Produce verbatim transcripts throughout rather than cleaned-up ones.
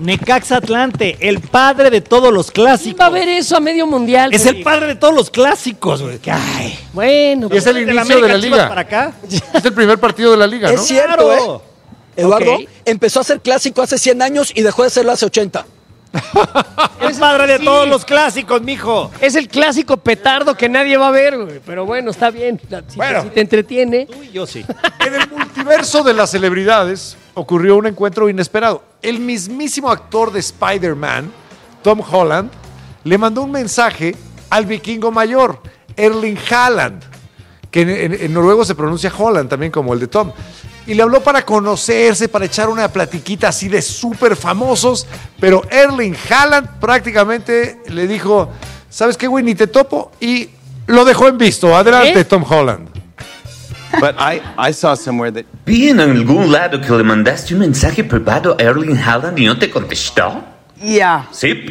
Necaxa Atlante, el padre de todos los clásicos. Va a ver eso a medio mundial. Es güey. El padre de todos los clásicos, güey. Ay. Bueno. Y es el inicio de la, de la liga. Para acá. Es el primer partido de la liga, ¿no? Es cierto, claro. ¿eh? Eduardo okay. empezó a ser clásico hace cien años y dejó de serlo hace ochenta. Es padre de sí. todos los clásicos, mijo. Es el clásico petardo que nadie va a ver, güey. Pero bueno, está bien. Si, bueno, si te entretiene. Tú y yo sí. En el multiverso de las celebridades ocurrió un encuentro inesperado. El mismísimo actor de Spider-Man, Tom Holland, le mandó un mensaje al vikingo mayor, Erling Haaland, que en, en, en noruego se pronuncia Holland también como el de Tom. Y le habló para conocerse, para echar una platiquita así de súper famosos, pero Erling Haaland prácticamente le dijo, ¿sabes qué, güey? Ni te topo, y lo dejó en visto. Adelante, ¿eh? Tom Holland. But I, I saw somewhere that... Vi en algún lado que le mandaste un mensaje privado a Erling Haaland y no te contestó. Yeah. Sí.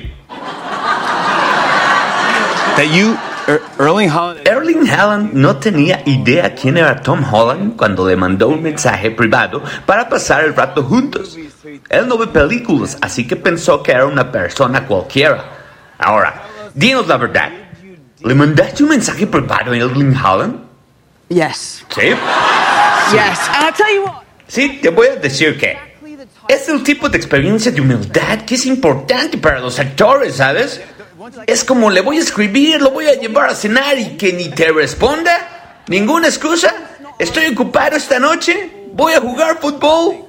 That you... Er, Erling Haaland... Erling Haaland no tenía idea quién era Tom Holland cuando le mandó un mensaje privado para pasar el rato juntos. Él no ve películas, así que pensó que era una persona cualquiera. Ahora, dinos la verdad. ¿Le mandaste un mensaje privado a Erling Haaland? Yes. ¿Sí? Yes. And I'll tell you what. Sí, te voy a decir que es el tipo de experiencia de humildad que es importante para los actores, ¿sabes? Es como le voy a escribir, lo voy a llevar a cenar y que ni te responda. Ninguna excusa. Estoy ocupado esta noche. Voy a jugar fútbol.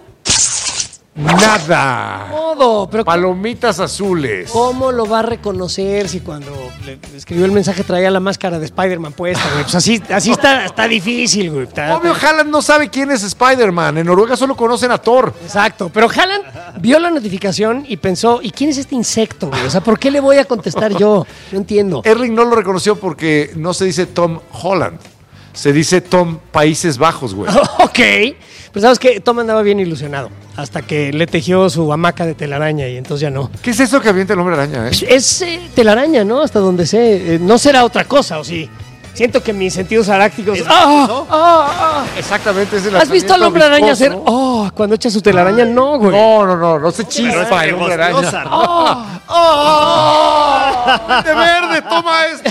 Nada. Todo, pero palomitas azules. ¿Cómo lo va a reconocer si cuando le escribió el mensaje traía la máscara de Spider-Man puesta, güey? Pues así, así está, está difícil, güey. Está, Obvio, está... Haaland no sabe quién es Spider-Man. En Noruega solo conocen a Thor. Exacto, pero Haaland vio la notificación y pensó, ¿y quién es este insecto, güey? O sea, ¿por qué le voy a contestar yo? No entiendo. Erling no lo reconoció porque no se dice Tom Holland. Se dice Tom Países Bajos, güey. Ok. Pues sabes que Tom andaba bien ilusionado hasta que le tejió su hamaca de telaraña y entonces ya no. ¿Qué es eso que avienta el hombre araña, eh? Es, es eh, telaraña, ¿no? Hasta donde sé. Eh, no será otra cosa, ¿o sí? Siento que mis sentidos arácticos... ¡Ah! ¡Ah! ¡Ah! Exactamente. Es el ¿Has visto al hombre araña hacer... ¡Oh! Cuando echa su telaraña? No, güey. No, no, no. No se chispa el hombre araña. ¡Oh! ¡Oh! ¡De verde! ¡Toma esto!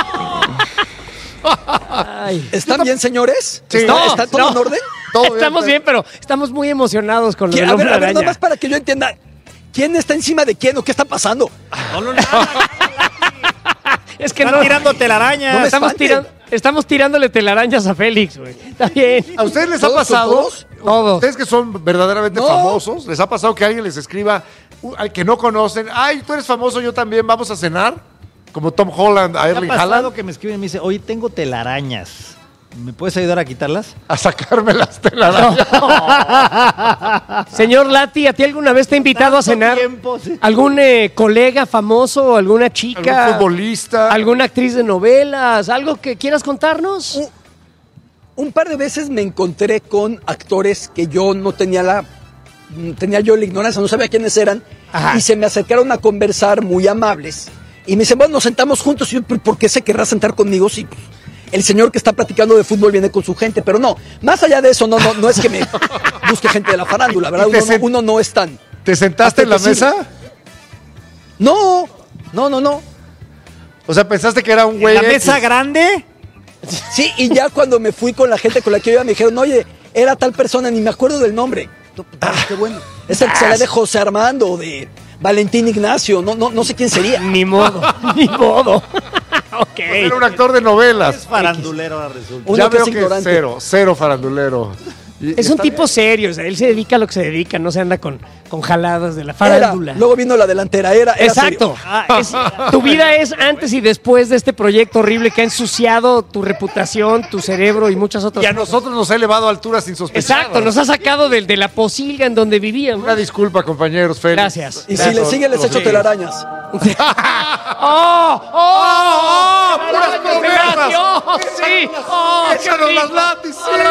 Ay. ¿Están bien, señores? Sí. ¿Está, No, ¿Está todo no. en orden? Todo estamos bien, bien, pero estamos muy emocionados con lo del a hombre ver, a ver, araña. nada más para que yo entienda. ¿Quién está encima de quién o qué está pasando? No, no, no. Es que Están no, tirando telarañas. No me estamos, tirando, estamos tirándole telarañas a Félix, güey. Está bien. ¿A ustedes les ha ¿Todos pasado? todos? Todos. Ustedes que son verdaderamente No. famosos, ¿les ha pasado que alguien les escriba uh, al que no conocen? Ay, tú eres famoso, yo también, vamos a cenar. Como Tom Holland a Erling ¿Qué ha pasado Haaland. que me escriben y me dice, oye, tengo telarañas. ¿Me puedes ayudar a quitarlas? A sacarme las telarañas. Señor Lati, ¿a ti alguna vez te ha invitado a cenar? Tiempo, sí. ¿Algún eh, colega famoso, alguna chica? ¿Algún futbolista? ¿Alguna actriz de novelas? ¿Algo que quieras contarnos? Un, un par de veces me encontré con actores que yo no tenía la... Tenía yo la ignorancia, no sabía quiénes eran. Ajá. Y se me acercaron a conversar muy amables. Y me dicen, bueno, nos sentamos juntos. Y yo, ¿por qué se querrá sentar conmigo si pues, el señor que está platicando de fútbol viene con su gente? Pero no, más allá de eso, no, no, no es que me busque gente de la farándula, ¿verdad? Uno, no, uno no es tan... ¿Te sentaste en la mesa? No, no, no, no. O sea, ¿pensaste que era un güey? ¿La X? mesa grande? Sí, y ya cuando me fui con la gente con la que yo iba, me dijeron, oye, era tal persona, ni me acuerdo del nombre. Ah, qué bueno. Es el que se la de José Armando o de Valentín Ignacio, no, no, no sé quién sería. Ni modo, ni modo. Ok. Pues era un actor de novelas. Es farandulero ahora resulta. Uno Ya que veo es que ignorante. cero, cero farandulero. Y- Es y un está tipo bien. serio, o sea, él se dedica a lo que se dedica, no se anda con, con jaladas de la Era, farándula. luego vino la delantera, era, era Exacto. serio. Ah, es- tu vida es antes y después de este proyecto horrible que ha ensuciado tu reputación, tu cerebro y muchas otras Y a cosas. nosotros nos ha elevado a alturas insospechadas. Exacto, nos ha sacado de, de la posilga en donde vivíamos. Una disculpa, compañeros, Félix. Gracias. Y si le sigue, les echo telarañas. ¡Oh! ¡Oh! ¡Oh! ¡Puras ¡Se promesas! latió! ¡Sí! ¡Oh! qué ¡Échanos las rico! latis!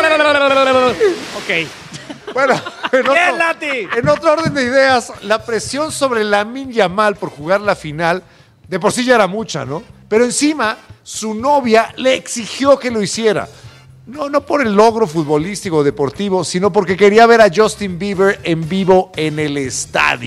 Ok. Bueno, en ¡Bien, otro, Lati! en otro orden de ideas, la presión sobre Lamine Yamal por jugar la final, de por sí ya era mucha, ¿no? Pero encima, su novia le exigió que lo hiciera. No, no por el logro futbolístico o deportivo, sino porque quería ver a Justin Bieber en vivo en el estadio.